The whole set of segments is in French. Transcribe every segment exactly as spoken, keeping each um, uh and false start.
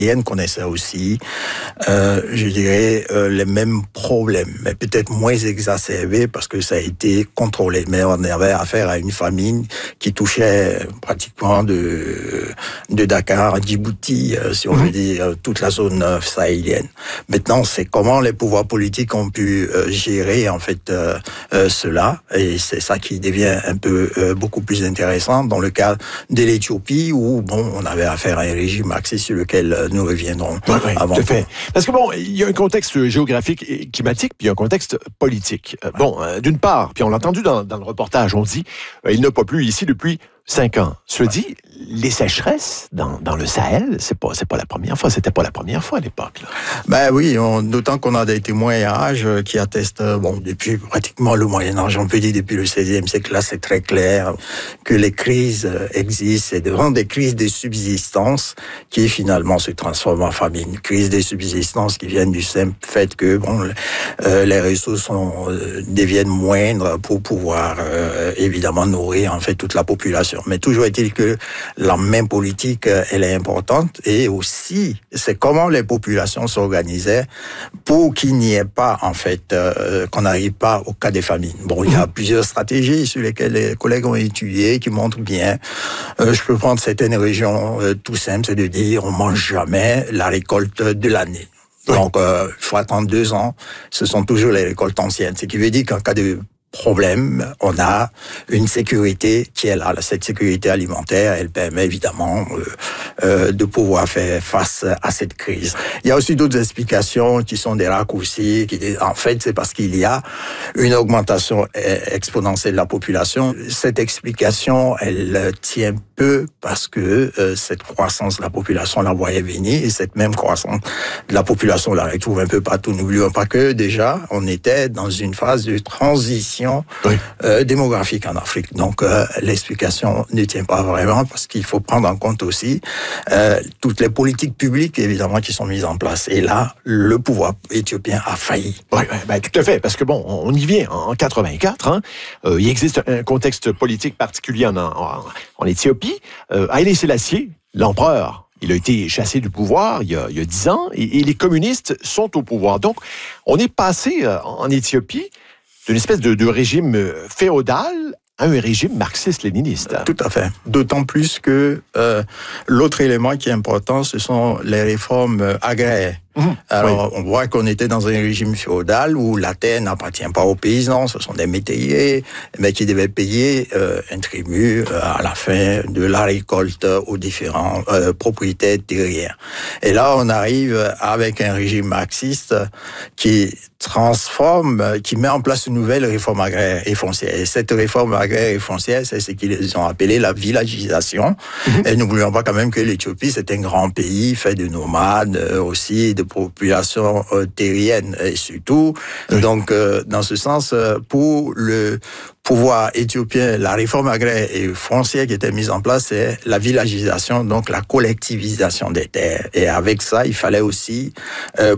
connaissaient aussi, euh, je dirais, euh, les mêmes problèmes, mais peut-être moins exacerbés parce que ça a été contrôlé. Mais on avait affaire à une famine qui touchait pratiquement de, de Dakar à Djibouti, euh, si on veut dire, toute la zone euh, sahélienne. Maintenant, c'est comment les pouvoirs politiques ont pu euh, gérer, en fait, euh, euh, cela. Et c'est ça qui devient un peu euh, beaucoup plus intéressant dans le cas de l'Éthiopie où, bon, on avait affaire à un régime marxiste sur lequel euh, nous reviendrons oui, oui, avant. Tout à fait. Parce que bon, il y a un contexte géographique et climatique, puis il y a un contexte politique. Euh, bon, euh, d'une part, puis on l'a entendu dans, dans le reportage, on dit, euh, il n'a pas plu ici depuis cinq ans. Cela dit, les sécheresses dans, dans le Sahel, c'est pas, c'est pas la première fois. C'était pas la première fois à l'époque, là. Ben oui, on, d'autant qu'on a des témoignages qui attestent, bon, depuis pratiquement le Moyen-Âge, on peut dire depuis le seizième siècle, là, c'est très clair que les crises existent. C'est devant des crises de subsistance qui finalement se transforment en famine. Crises de subsistance qui viennent du simple fait que, bon, euh, les ressources sont, euh, deviennent moindres pour pouvoir, euh, évidemment, nourrir, en fait, toute la population. Mais toujours est-il que la main politique, elle est importante et aussi, c'est comment les populations s'organisaient pour qu'il n'y ait pas, en fait, euh, qu'on n'arrive pas au cas des famines. Bon, il y a plusieurs stratégies sur lesquelles les collègues ont étudié qui montrent bien. Euh, je peux prendre certaines régions euh, tout simples, c'est de dire on mange jamais la récolte de l'année. Oui. Donc, euh, il faut attendre deux ans. Ce sont toujours les récoltes anciennes. Ce qui veut dire qu'en cas de problème, on a une sécurité qui est là. Cette sécurité alimentaire, elle permet évidemment euh, euh, de pouvoir faire face à cette crise. Il y a aussi d'autres explications qui sont des raccourcis. Qui, en fait, c'est parce qu'il y a une augmentation exponentielle de la population. Cette explication, elle tient peu parce que euh, cette croissance de la population, on la voyait venir, et cette même croissance de la population, on la retrouve un peu partout. N'oublions pas que déjà, on était dans une phase de transition Oui. Euh, démographique en Afrique. Donc, euh, l'explication ne tient pas vraiment parce qu'il faut prendre en compte aussi euh, toutes les politiques publiques, évidemment, qui sont mises en place. Et là, le pouvoir éthiopien a failli. Oui, ben, tout à fait. Parce que, bon, on y vient. En quatre-vingt-quatre, hein, euh, il existe un contexte politique particulier en, en, en Éthiopie. Euh, Haïlé Sélassié, l'empereur, il a été chassé du pouvoir il y a, il y a dix ans et, et les communistes sont au pouvoir. Donc, on est passé euh, en Éthiopie d'une espèce de, de régime féodal à un régime marxiste-léniniste. Tout à fait. D'autant plus que euh, l'autre élément qui est important, ce sont les réformes agraires. Mmh, Alors, oui. on voit qu'on était dans un régime féodal où la terre n'appartient pas aux paysans, ce sont des métayers, mais qui devaient payer euh, un tribut euh, à la fin de la récolte aux différents euh, propriétaires terriens. Et là, on arrive avec un régime marxiste qui transforme, qui met en place une nouvelle réforme agraire et foncière. Et cette réforme agraire et foncière, c'est ce qu'ils ont appelé la villagisation. Mmh. Et n'oublions pas quand même que l'Éthiopie, c'est un grand pays fait de nomades euh, aussi, de population euh, terrienne et surtout. Oui. Donc, euh, dans ce sens, euh, pour le pouvoir éthiopien, la réforme agraire et foncière qui était mise en place, c'est la villagisation, donc la collectivisation des terres. Et avec ça, il fallait aussi euh,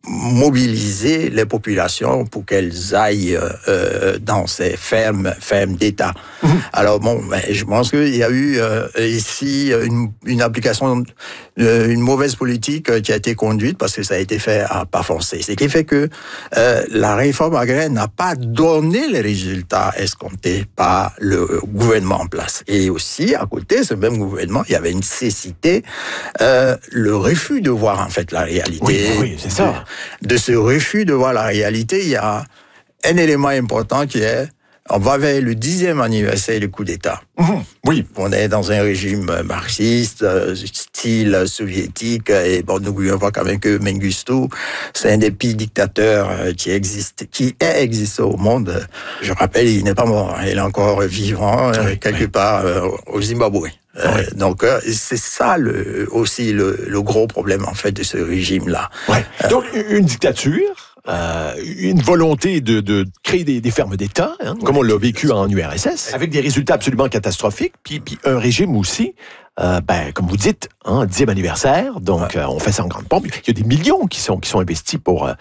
mobiliser les populations pour qu'elles aillent euh, dans ces fermes, fermes d'État. Mmh. Alors bon, ben, je pense qu'il y a eu euh, ici une, une application, euh, une mauvaise politique euh, qui a été conduite parce que ça a été fait à pas forcer. Ce qui fait que euh, la réforme agraire n'a pas donné les résultats escomptés par le gouvernement en place. Et aussi, à côté, ce même gouvernement, il y avait une cécité, euh, le refus de voir en fait la réalité. Oui, oui, c'est ça. De ce refus de voir la réalité, il y a un élément important qui est, on va vers le dixième anniversaire du coup d'État. Mmh, oui. On est dans un régime marxiste, style soviétique, et bon, n'oublions pas quand même que Mengistu, c'est un des pires dictateurs qui existe, qui est existé au monde. Je rappelle, il n'est pas mort, il est encore vivant, oui, quelque oui. part au Zimbabwe. Oui. Euh, donc euh, c'est ça le, aussi le, le gros problème en fait de ce régime-là. Ouais. Euh, donc une dictature, euh, une volonté de, de créer des, des fermes d'État, hein, ouais, comme on l'a vécu en U R S S, avec des résultats absolument catastrophiques, puis, puis un régime aussi. Euh, ben, comme vous dites, hein, dixième anniversaire, donc ouais. euh, on fait ça en grande pompe. Il y a des millions qui sont qui sont investis pour euh,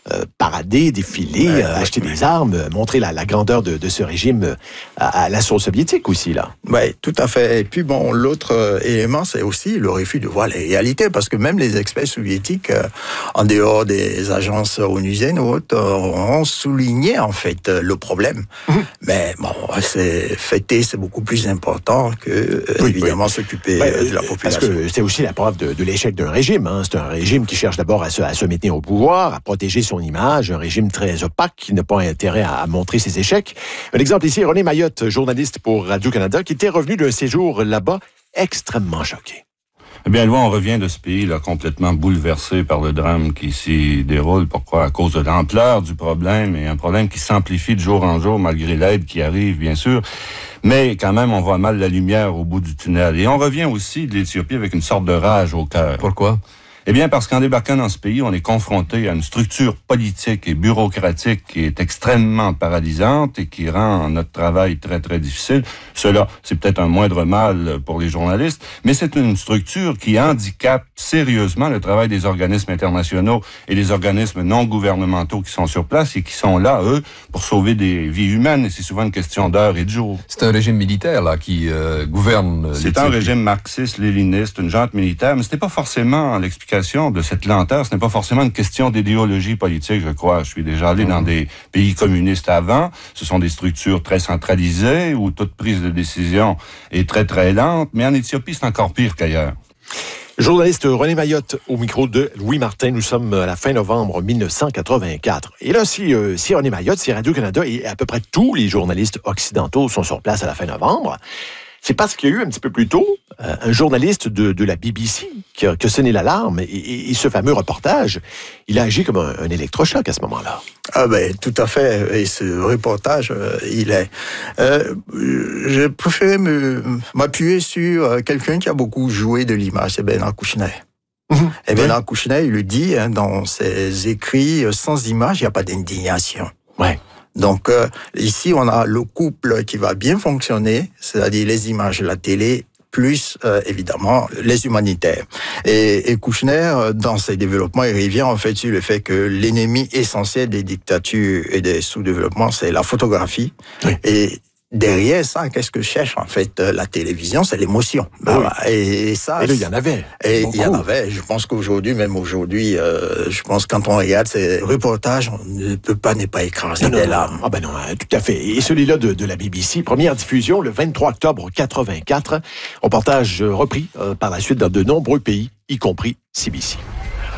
euh, parader, défiler, ouais, euh, ouais, acheter ouais. des armes, euh, montrer la, la grandeur de, de ce régime euh, à, à l'assaut soviétique aussi, là. Oui, tout à fait. Et puis bon, l'autre euh, élément, c'est aussi le refus de voir les réalités, parce que même les experts soviétiques, euh, en dehors des agences onusiennes ou autres, euh, ont souligné en fait euh, le problème. Mmh. Mais bon, c'est fêter, c'est beaucoup plus important que euh, oui, évidemment oui. s'occuper Ben, euh, de la population. Parce que c'est aussi la preuve de, de l'échec d'un régime. Hein. C'est un régime qui cherche d'abord à se, à se maintenir au pouvoir, à protéger son image, un régime très opaque qui n'a pas intérêt à, à montrer ses échecs. Un exemple ici, René Mayotte, journaliste pour Radio-Canada, qui était revenu d'un séjour là-bas extrêmement choqué. Eh bien, loin, on revient de ce pays là complètement bouleversé par le drame qui s'y déroule. Pourquoi? À cause de l'ampleur du problème, et un problème qui s'amplifie de jour en jour malgré l'aide qui arrive, bien sûr. Mais quand même, on voit mal la lumière au bout du tunnel. Et on revient aussi de l'Éthiopie avec une sorte de rage au cœur. Pourquoi? Eh bien, parce qu'en débarquant dans ce pays, on est confronté à une structure politique et bureaucratique qui est extrêmement paralysante et qui rend notre travail très, très difficile. Cela, c'est peut-être un moindre mal pour les journalistes, mais c'est une structure qui handicape sérieusement le travail des organismes internationaux et des organismes non gouvernementaux qui sont sur place et qui sont là, eux, pour sauver des vies humaines. Et c'est souvent une question d'heures et de jours. C'est un régime militaire, là, qui euh, gouverne l'Éthiopie. C'est un régime marxiste-léniniste, une junte militaire, mais c'était pas forcément l'explication de cette lenteur, ce n'est pas forcément une question d'idéologie politique, je crois. Je suis déjà allé mmh. dans des pays communistes avant. Ce sont des structures très centralisées où toute prise de décision est très, très lente. Mais en Éthiopie, c'est encore pire qu'ailleurs. Journaliste René Mayotte au micro de Louis Martin. Nous sommes à la fin novembre mille neuf cent quatre-vingt-quatre. Et là, si, euh, si René Mayotte, si Radio-Canada et à peu près tous les journalistes occidentaux sont sur place à la fin novembre, c'est parce qu'il y a eu un petit peu plus tôt euh, un journaliste de, de la B B C qui a, qui a sonné l'alarme. Et, et, et ce fameux reportage, il a agi comme un, un électrochoc à ce moment-là. Ah ben tout à fait. Et ce reportage, euh, il est. Euh, j'ai préféré me, m'appuyer sur euh, quelqu'un qui a beaucoup joué de l'image, c'est Bernard Kouchner. Mmh. Et Bernard ouais. Kouchner, il le dit hein, dans ses écrits, sans image, il n'y a pas d'indignation. Ouais. Donc euh, ici, on a le couple qui va bien fonctionner, c'est-à-dire les images, la télé, plus euh, évidemment les humanitaires. Et, et Kouchner, dans ses développements, il revient en fait sur le fait que l'ennemi essentiel des dictatures et des sous-développements, c'est la photographie. Oui. Et derrière ça, qu'est-ce que cherche en fait la télévision? C'est l'émotion. Oui. Et, et ça. Et là, il y en avait. Et il y en avait. Je pense qu'aujourd'hui, même aujourd'hui, euh, je pense quand on regarde ces reportages, on ne peut pas ne pas écraser des larmes. Ah ben non, tout à fait. Et celui-là de, de la B B C, première diffusion le vingt-trois octobre quatre-vingt-quatre. Reportage repris euh, par la suite dans de nombreux pays, y compris C B C.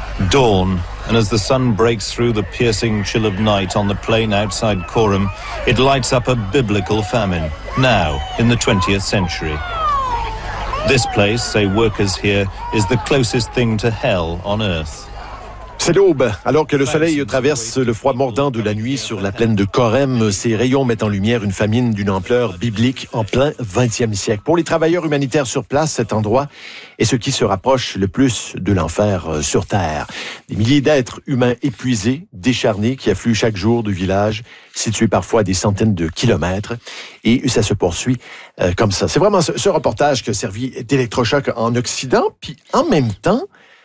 Dawn, and as the sun breaks through the piercing chill of night on the plain outside Coram, it lights up a biblical famine, now in the twentieth century. This place, say workers here, is the closest thing to hell on earth. C'est l'aube. Alors que le soleil traverse le froid mordant de la nuit sur la plaine de Corem, ses rayons mettent en lumière une famine d'une ampleur biblique en plein vingtième siècle. Pour les travailleurs humanitaires sur place, cet endroit est ce qui se rapproche le plus de l'enfer sur Terre. Des milliers d'êtres humains épuisés, décharnés, qui affluent chaque jour du village, situé parfois à des centaines de kilomètres. Et ça se poursuit euh, comme ça. C'est vraiment ce, ce reportage qui a servi d'électrochoc en Occident. Puis en même temps,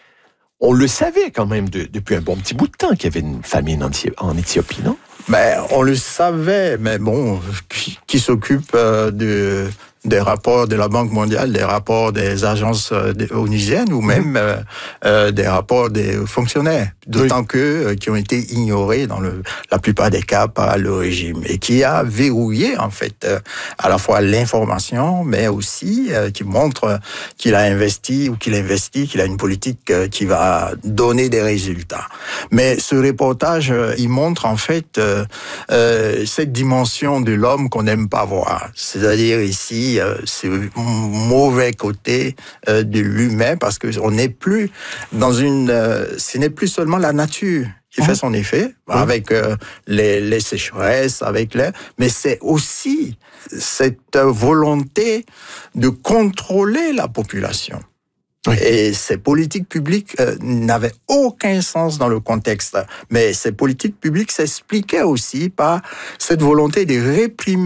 on le savait quand même de, depuis un bon petit bout de temps qu'il y avait une famine en, en Éthiopie, non? Ben, on le savait, mais bon, qui, qui s'occupe euh, de, des rapports de la Banque mondiale, des rapports des agences euh, onusiennes ou même euh, euh, des rapports des fonctionnaires, d'autant oui. que euh, qui ont été ignorés dans le, la plupart des cas par le régime et qui a verrouillé en fait euh, à la fois l'information, mais aussi euh, qui montre qu'il a investi ou qu'il investit, qu'il a une politique euh, qui va donner des résultats. Mais ce reportage, euh, il montre en fait euh, euh, cette dimension de l'homme qu'on n'aime pas voir, c'est-à-dire ici euh, ce mauvais côté euh, de l'humain, parce que on n'est plus dans une, euh, ce n'est plus seulement la nature qui mmh. fait son effet, mmh. avec euh, les, les sécheresses, avec les, mais c'est aussi cette volonté de contrôler la population. Oui. Et ces politiques publiques euh, n'avaient aucun sens dans le contexte. Mais ces politiques publiques s'expliquaient aussi par cette volonté de réprimer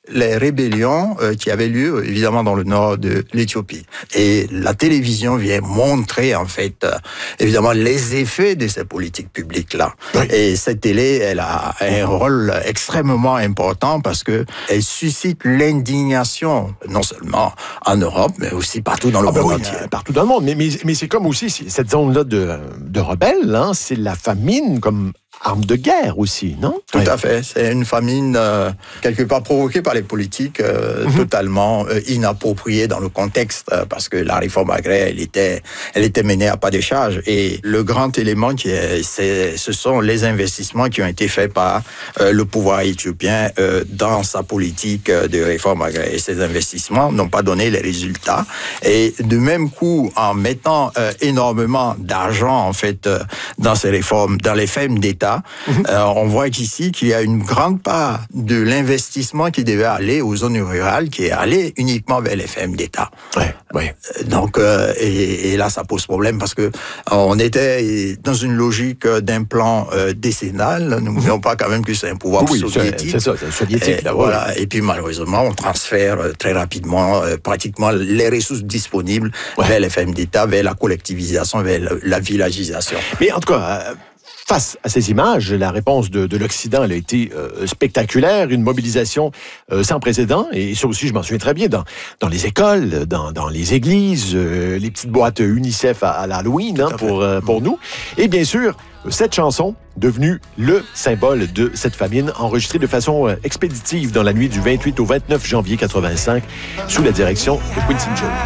les rébellions euh, qui avaient lieu évidemment dans le nord de l'Éthiopie. Et la télévision vient montrer en fait euh, évidemment les effets de ces politiques publiques-là. Oui. Et cette télé, elle a un rôle extrêmement important parce que elle suscite l'indignation, non seulement en Europe, mais aussi partout dans le ah ben monde oui, entier. Partout dans le monde. Mais, mais, mais c'est comme aussi cette zone-là de, de rebelles, hein, c'est la famine comme arme de guerre aussi, non? Tout ouais. à fait. C'est une famine euh, quelque part provoquée par les politiques, euh, mm-hmm. totalement euh, inappropriée dans le contexte, euh, parce que la réforme agraire, elle était, elle était menée à pas de charge. Et le grand élément, qui est, c'est, ce sont les investissements qui ont été faits par euh, le pouvoir éthiopien euh, dans sa politique de réforme agraire. Et ces investissements n'ont pas donné les résultats. Et de même coup, en mettant euh, énormément d'argent en fait euh, dans ces réformes, dans les fermes d'État, Mmh. Euh, on voit qu'ici qu'il y a une grande part de l'investissement qui devait aller aux zones rurales, qui est allé uniquement vers les fermes d'État. Ouais, ouais. Donc, euh, et, et là, ça pose problème parce que on était dans une logique d'un plan euh, décennal. Nous n'oublions pas quand même que c'est un pouvoir oui, soviétique. C'est ça, c'est soviétique. Et, ouais. Voilà. Et puis malheureusement, on transfère très rapidement, euh, pratiquement les ressources disponibles ouais. vers les fermes d'État, vers la collectivisation, vers la, la villagisation. Mais en tout cas. Euh... Face à ces images, la réponse de, de l'Occident elle a été euh, spectaculaire, une mobilisation euh, sans précédent, et ça aussi, je m'en souviens très bien, dans, dans les écoles, dans, dans les églises, euh, les petites boîtes UNICEF à, à l'Halloween hein, pour, euh, pour nous. Et bien sûr, cette chanson, devenue le symbole de cette famine, enregistrée de façon euh, expéditive dans la nuit du vingt-huit au vingt-neuf janvier quatre-vingt-cinq, sous la direction de Quincy Jones.